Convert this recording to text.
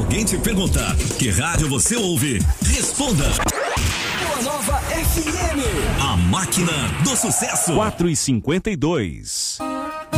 alguém te perguntar que rádio você ouve, responda. Boa Nova FM. A máquina do sucesso. 4h52.